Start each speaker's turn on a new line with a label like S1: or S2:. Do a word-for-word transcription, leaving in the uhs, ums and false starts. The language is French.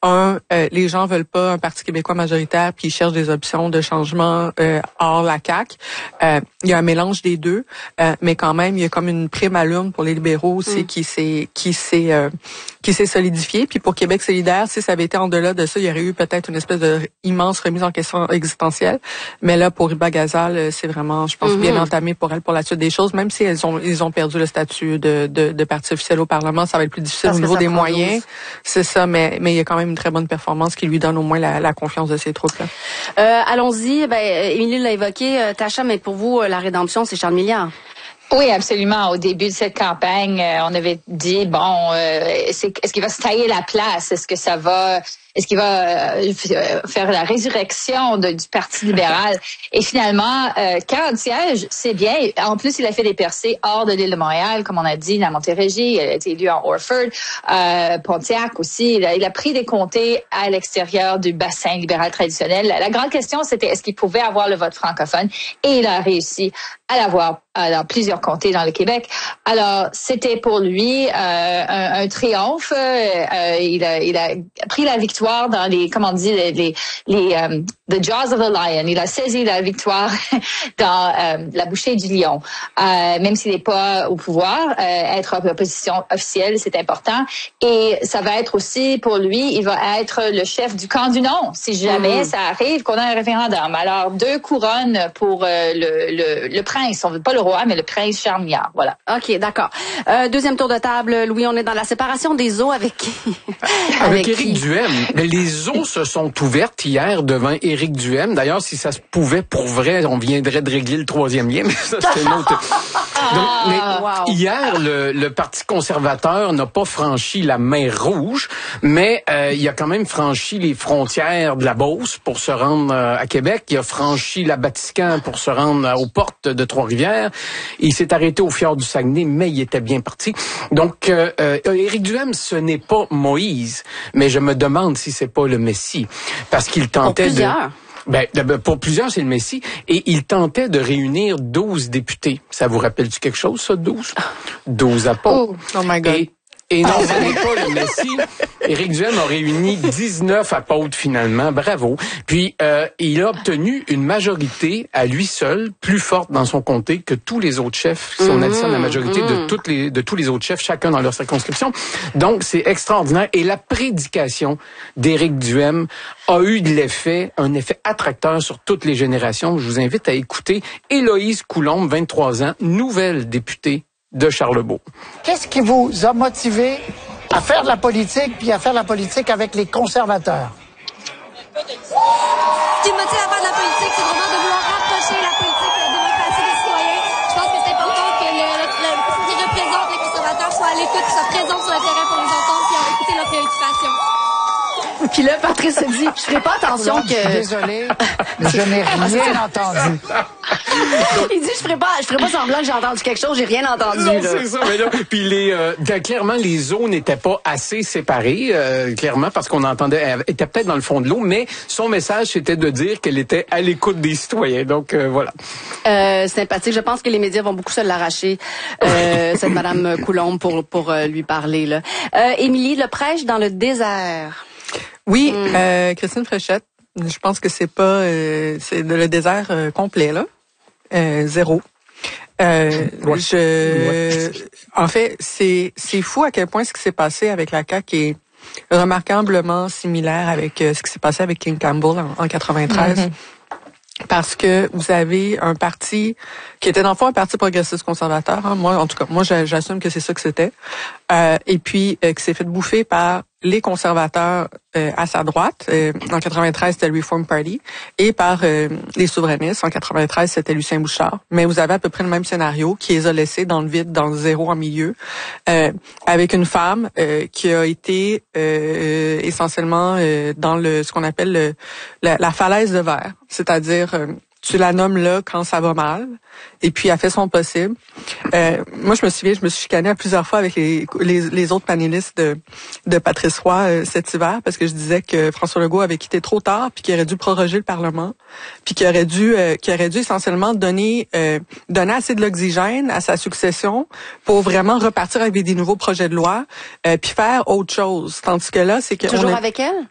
S1: un, euh, les gens veulent pas un Parti québécois majoritaire, puis ils cherchent des options de changement euh, hors la C A Q. Euh, il y a un mélange des deux, euh, mais quand même, il y a comme une prime à l'urne pour les libéraux aussi mm. qui s'est qui s'est euh, qui s'est solidifiée. Puis pour Québec solidaire, si ça avait été en delà de ça, il y aurait eu peut-être une espèce de immense remise en question existentielle. Mais là, pour Iba Gazal, c'est vraiment, je pense, mm-hmm. bien entamé pour elle pour la suite des choses. Même si elles ont ils ont perdu le statut de de, de parti officiel au Parlement, ça va être plus difficile Parce au niveau des moyens. C'est ça, mais mais il y a quand même une très bonne performance qui lui donne au moins la, la confiance de ses troupes là.
S2: Euh, allons-y. Ben, Émilie l'a évoqué, euh, Tacha, mais pour vous, la rédemption, c'est Charles Milliard.
S3: Oui, absolument. Au début de cette campagne, euh, on avait dit, bon, euh, c'est, est-ce qu'il va se tailler la place? Est-ce que ça va... Est-ce qu'il va euh, faire la résurrection de, du Parti libéral? Et finalement, euh, quarante sièges, c'est bien. En plus, il a fait des percées hors de l'île de Montréal, comme on a dit, la Montérégie. Il a été élu en Orford, euh, Pontiac aussi. Il a, il a pris des comtés à l'extérieur du bassin libéral traditionnel. La, la grande question, c'était est-ce qu'il pouvait avoir le vote francophone? Et il a réussi à l'avoir dans plusieurs comtés dans le Québec. Alors, c'était pour lui euh, un, un triomphe. Euh, il, a, il a pris la victoire dans les, comment on dit, les, les, les um, the jaws of the lion. Il a saisi la victoire dans euh, la bouchée du lion. Euh, même s'il n'est pas au pouvoir, euh, être en position officielle, c'est important. Et ça va être aussi, pour lui, il va être le chef du camp du non, si jamais mmh. ça arrive qu'on a un référendum. Alors, deux couronnes pour euh, le, le, le prince. On veut pas le roi, mais le prince Charles Milliard. Voilà.
S2: OK, d'accord. Euh, deuxième tour de table. Louis, on est dans la séparation des eaux avec qui?
S4: Avec, avec Éric Duhem. Mais les eaux se sont ouvertes hier devant Éric Duhem. D'ailleurs, si ça se pouvait pour vrai, on viendrait de régler le troisième lien, mais ça, c'est une autre... Donc, mais wow. Hier, le, le Parti conservateur n'a pas franchi la mer Rouge, mais euh, il a quand même franchi les frontières de la Beauce pour se rendre euh, à Québec. Il a franchi la Batiscan pour se rendre euh, aux portes de Trois-Rivières. Il s'est arrêté au fjord du Saguenay, mais il était bien parti. Donc, euh, euh, Éric Duhem, ce n'est pas Moïse, mais je me demande si c'est pas le Messie, parce qu'il tentait
S2: pour
S4: de... Ben, pour plusieurs, c'est le Messie. Et il tentait de réunir douze députés. Ça vous rappelle-tu quelque chose, ça, douze? douze apôtres.
S1: Oh, oh my God.
S4: Et, et non, ce n'est pas le Messie. Éric Duhem a réuni dix-neuf apôtres, finalement. Bravo. Puis, euh, il a obtenu une majorité à lui seul, plus forte dans son comté que tous les autres chefs. Si on additionne la majorité mmh. de, toutes les, de tous les autres chefs, chacun dans leur circonscription. Donc, c'est extraordinaire. Et la prédication d'Éric Duhem a eu de l'effet, un effet attracteur sur toutes les générations. Je vous invite à écouter Héloïse Coulombe, vingt-trois ans, nouvelle députée de Charlebourg.
S5: Qu'est-ce qui vous a motivé à faire de la politique, puis à faire de la politique avec les conservateurs?
S6: Ce qui me motive à faire de la politique, c'est vraiment de vouloir rapprocher la politique de la démocratie des citoyens. Je pense que c'est important que le, le, le, qui représente les conservateurs soit à l'écoute, soit présent sur le terrain pour les entendre et écouter leurs préoccupations.
S2: Puis là, Patrice se dit, je ferai pas attention que...
S5: Je suis désolé, mais je n'ai rien entendu.
S2: Il dit, je ferai pas, je ferai pas semblant que j'ai entendu quelque chose, j'ai rien entendu.
S4: Non,
S2: là.
S4: c'est ça. Mais là, puis les, euh, clairement, les eaux n'étaient pas assez séparées, euh, clairement, parce qu'on entendait, elle était peut-être dans le fond de l'eau, mais son message, c'était de dire qu'elle était à l'écoute des citoyens. Donc, euh, voilà.
S2: Euh, sympathique. Je pense que les médias vont beaucoup se l'arracher, euh, cette Madame Coulombe, pour, pour euh, lui parler, là. Euh, Émilie, le prêche dans le désert.
S1: Oui, mm. euh, Christine Fréchette. Je pense que c'est pas euh, c'est le désert euh, complet là, euh, zéro. Euh, ouais. Je, ouais. En fait, c'est c'est fou à quel point ce qui s'est passé avec la C A Q est remarquablement similaire avec euh, ce qui s'est passé avec King Campbell en, en quatre-vingt-treize. Mm-hmm. Parce que vous avez un parti qui était dans le fond un parti progressiste conservateur. Hein. Moi, en tout cas, moi, j'assume que c'est ça que c'était. Euh, et puis, euh, qui s'est fait bouffer par les conservateurs euh, à sa droite. Euh, en quatre-vingt-treize, c'était le Reform Party. Et par euh, les souverainistes. En quatre-vingt-treize, c'était Lucien Bouchard. Mais vous avez à peu près le même scénario qui les a laissés dans le vide, dans le zéro en milieu. Euh, avec une femme euh, qui a été euh, essentiellement euh, dans le ce qu'on appelle le, la, la falaise de verre. C'est-à-dire... Euh, tu la nommes là quand ça va mal, et puis elle fait son possible. Euh, moi, je me souviens, je me suis chicanée à plusieurs fois avec les, les, les autres panélistes de, de Patrice Roy euh, cet hiver, parce que je disais que François Legault avait quitté trop tard, puis qu'il aurait dû proroger le Parlement, puis qu'il aurait dû, euh, qu'il aurait dû essentiellement donner, euh, donner assez de l'oxygène à sa succession pour vraiment repartir avec des nouveaux projets de loi, euh, puis faire autre chose. Tandis que là, c'est que
S2: toujours
S1: on a...
S2: avec elle.